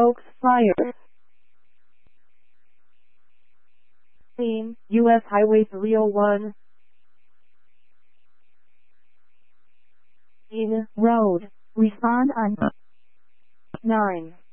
Oaks Fire. Theme, U.S. Highway 301. In road. Respond on 9.